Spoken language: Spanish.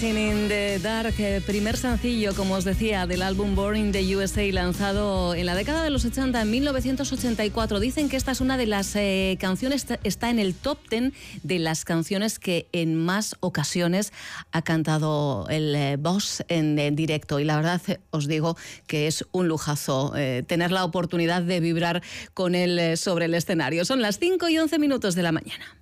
Dancing in the Dark, primer sencillo, como os decía, del álbum Born in the USA, lanzado en la década de los 80, en 1984. Dicen que esta es una de las canciones, está en el top 10 de las canciones que en más ocasiones ha cantado el Boss en directo. Y la verdad os digo que es un lujazo tener la oportunidad de vibrar con él sobre el escenario. Son las 5:11 de la mañana.